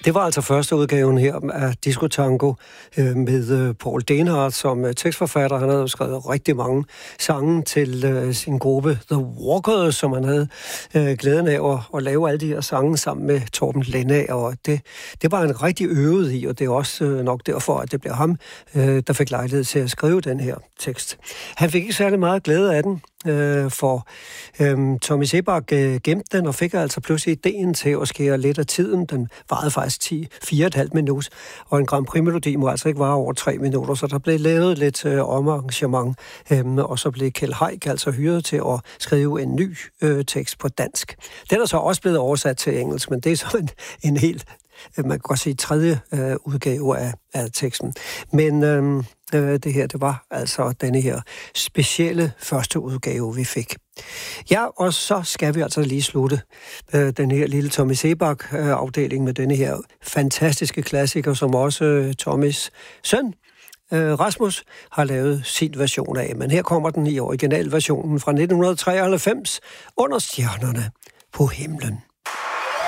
Det var altså første udgaven her af Disco Tango med Paul Denhardt som tekstforfatter. Han havde skrevet rigtig mange sange til sin gruppe The Walkers, som han havde glæden af at lave alle de her sange sammen med Torben Lenna, og det var han rigtig øvet i, og det er også nok derfor, at det blev ham, der fik lejlighed til at skrive den her tekst. Han fik ikke særlig meget glæde af den, for Tommy Sebak gemte den og fik altså pludselig ideen til at skære lidt af tiden. Den varede faktisk 4,5 minutter, og en Grand Prix-melodi må altså ikke vare over 3 minutter, så der blev lavet lidt omarrangement, og så blev Kjeld Haik altså hyret til at skrive en ny tekst på dansk. Den er så også blevet oversat til engelsk, men det er så en helt, man kan godt sige, tredje udgave af teksten. Men det her, det var altså denne her specielle første udgave, vi fik. Ja, og så skal vi altså lige slutte den her lille Tommy Sebak-afdeling med denne her fantastiske klassiker, som også Tommys søn, Rasmus, har lavet sin version af. Men her kommer den i originalversionen fra 1993, Under stjernerne på himlen.